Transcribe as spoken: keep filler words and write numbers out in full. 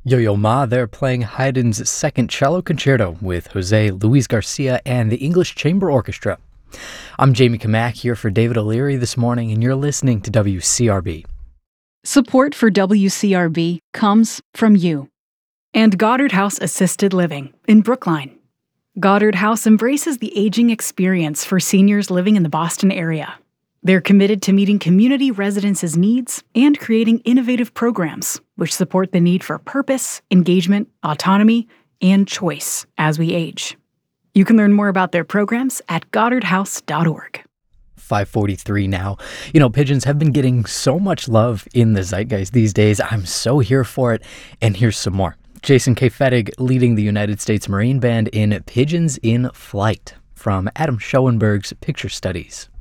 Yo-Yo Ma, they're playing Haydn's Second Cello Concerto with Jose Luis Garcia and the English Chamber Orchestra. I'm Jamie Kamak here for David O'Leary this morning, and you're listening to W C R B. Support for W C R B comes from you and Goddard House Assisted Living in Brookline. Goddard House embraces the aging experience for seniors living in the Boston area. They're committed to meeting community residents' needs and creating innovative programs which support the need for purpose, engagement, autonomy, and choice as we age. You can learn more about their programs at goddard house dot org. five forty-three now. You know, pigeons have been getting so much love in the zeitgeist these days. I'm so here for it. And here's some more. Jason K. Fettig leading the United States Marine Band in Pigeons in Flight from Adam Schoenberg's Picture Studies.